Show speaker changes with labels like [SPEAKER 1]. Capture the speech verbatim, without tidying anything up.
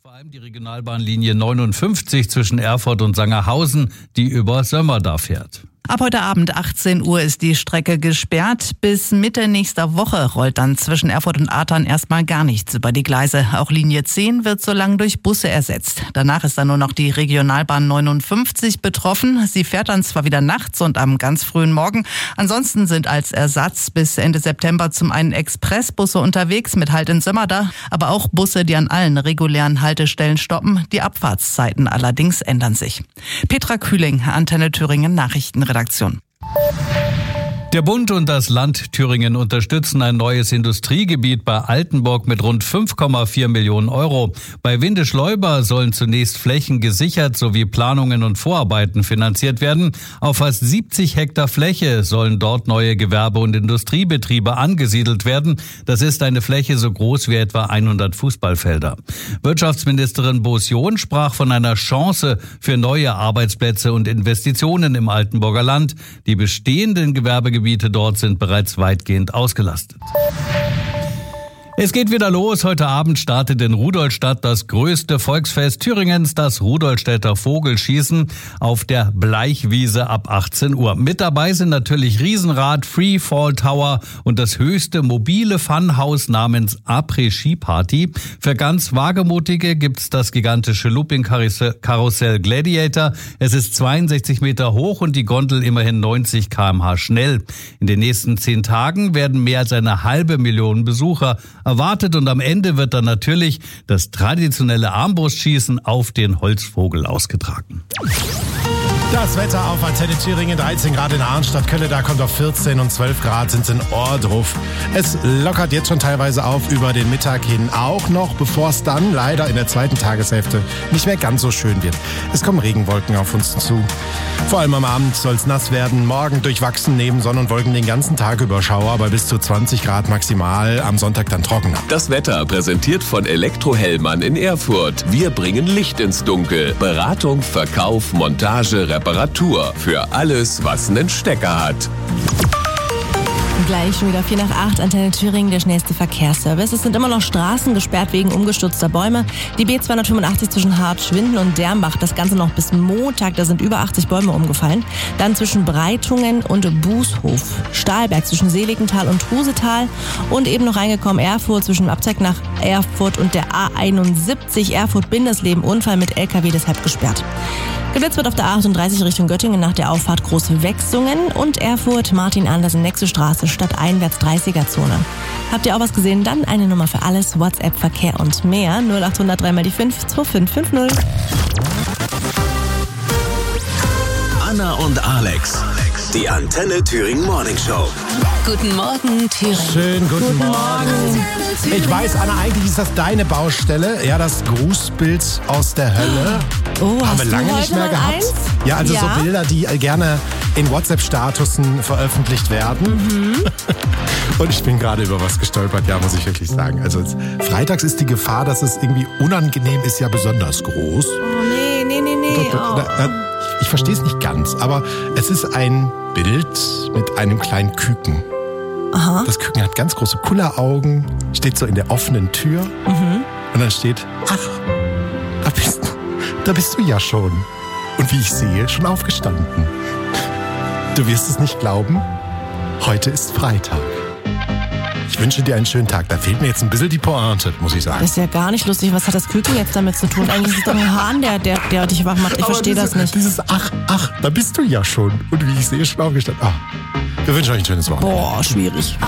[SPEAKER 1] Vor allem die Regionalbahnlinie neunundfünfzig zwischen Erfurt und Sangerhausen, die über Sömmerda fährt.
[SPEAKER 2] Ab heute Abend achtzehn Uhr ist die Strecke gesperrt. Bis Mitte nächster Woche rollt dann zwischen Erfurt und Athern erstmal gar nichts über die Gleise. Auch Linie zehn wird so lang durch Busse ersetzt. Danach ist dann nur noch die Regionalbahn neunundfünfzig betroffen. Sie fährt dann zwar wieder nachts und am ganz frühen Morgen. Ansonsten sind als Ersatz bis Ende September zum einen Expressbusse unterwegs mit Halt in Sömmerda, aber auch Busse, die an allen regulären Haltestellen stoppen. Die Abfahrtszeiten allerdings ändern sich. Petra Kühling, Antenne Thüringen Nachrichtenredaktion. Redaktion.
[SPEAKER 1] Der Bund und das Land Thüringen unterstützen ein neues Industriegebiet bei Altenburg mit rund fünf Komma vier Millionen Euro. Bei Windischleuber sollen zunächst Flächen gesichert sowie Planungen und Vorarbeiten finanziert werden. Auf fast siebzig Hektar Fläche sollen dort neue Gewerbe- und Industriebetriebe angesiedelt werden. Das ist eine Fläche so groß wie etwa hundert Fußballfelder. Wirtschaftsministerin Boos-John sprach von einer Chance für neue Arbeitsplätze und Investitionen im Altenburger Land. Die bestehenden Gewerbegebiete Gebiete dort sind bereits weitgehend ausgelastet. Es geht wieder los. Heute Abend startet in Rudolstadt das größte Volksfest Thüringens, das Rudolstädter Vogelschießen auf der Bleichwiese ab achtzehn Uhr. Mit dabei sind natürlich Riesenrad, Freefall Tower und das höchste mobile Funhaus namens Après-Ski Party. Für ganz Wagemutige gibt's das gigantische Looping-Karussell Gladiator. Es ist zweiundsechzig Meter hoch und die Gondel immerhin neunzig Kilometer pro Stunde schnell. In den nächsten zehn Tagen werden mehr als eine halbe Million Besucher erwartet und am Ende wird dann natürlich das traditionelle Armbrustschießen auf den Holzvogel ausgetragen.
[SPEAKER 3] Das Wetter auf Antenne Thüringen, dreizehn Grad in Arnstadt, Kölle, da kommt auf vierzehn und zwölf Grad sind es in Ohrdruf. Es lockert jetzt schon teilweise auf über den Mittag hin, auch noch, bevor es dann leider in der zweiten Tageshälfte nicht mehr ganz so schön wird. Es kommen Regenwolken auf uns zu. Vor allem am Abend soll es nass werden, morgen durchwachsen neben Sonne und Wolken den ganzen Tag über Schauer bei bis zu zwanzig Grad maximal, am Sonntag dann trockener.
[SPEAKER 4] Das Wetter präsentiert von Elektro-Hellmann in Erfurt. Wir bringen Licht ins Dunkel. Beratung, Verkauf, Montage, Reparatur. Für alles, was einen Stecker hat.
[SPEAKER 5] Gleich schon wieder vier nach acht, Antenne Thüringen, der schnellste Verkehrsservice. Es sind immer noch Straßen gesperrt wegen umgestürzter Bäume. Die B zweihundertfünfundachtzig zwischen Hartschwinden und Dermbach, das Ganze noch bis Montag, da sind über achtzig Bäume umgefallen. Dann zwischen Breitungen und Bußhof, Stahlberg zwischen Seligenthal und Trusetal und eben noch reingekommen Erfurt zwischen Abzeig nach Erfurt und der A einundsiebzig, Erfurt-Bindesleben, Unfall mit L K W deshalb gesperrt. Geblitzt wird auf der A achtunddreißig Richtung Göttingen nach der Auffahrt Große Wechsungen und Erfurt, Martin Andersen, Nächste Straße, stadteinwärts dreißiger-Zone. Habt ihr auch was gesehen? Dann eine Nummer für alles, WhatsApp, Verkehr und mehr. null acht null null drei mal die fünf zwei fünf fünf null.
[SPEAKER 4] Anna und Alex, die Antenne Thüringen Morning Show.
[SPEAKER 5] Guten Morgen, Thüringen.
[SPEAKER 3] Schönen guten, guten Morgen. Morgen. Ich weiß, Anna, eigentlich ist das deine Baustelle. Ja, das Grußbild aus der Hölle.
[SPEAKER 5] Oh,
[SPEAKER 3] haben
[SPEAKER 5] hast
[SPEAKER 3] wir lange
[SPEAKER 5] du
[SPEAKER 3] nicht mehr gehabt.
[SPEAKER 5] Eins?
[SPEAKER 3] Ja, also
[SPEAKER 5] ja?
[SPEAKER 3] so Bilder, die gerne in WhatsApp-Statusen veröffentlicht werden. Mhm. Und ich bin gerade über was gestolpert, ja, muss ich wirklich sagen. Also freitags ist die Gefahr, dass es irgendwie unangenehm ist, ja besonders groß.
[SPEAKER 5] Oh, nee, nee, nee, nee. Oh.
[SPEAKER 3] Ich, ich verstehe es nicht ganz, aber es ist ein Bild mit einem kleinen Küken.
[SPEAKER 5] Aha.
[SPEAKER 3] Das Küken hat ganz große Kulleraugen, steht so in der offenen Tür. Mhm. Und dann steht, ach, da bist, da bist du ja schon. Und wie ich sehe, schon aufgestanden. Du wirst es nicht glauben, heute ist Freitag. Ich wünsche dir einen schönen Tag. Da fehlt mir jetzt ein bisschen die Pointe, muss ich sagen.
[SPEAKER 5] Das ist ja gar nicht lustig. Was hat das Küken jetzt damit zu tun? Eigentlich ist es doch ein Hahn, der, der, der dich wach macht. Ich verstehe das nicht.
[SPEAKER 3] Dieses Ach, ach, da bist du ja schon. Und wie ich sehe, schon aufgestanden. Ah, wir wünschen euch ein schönes Wochenende.
[SPEAKER 5] Boah, schwierig.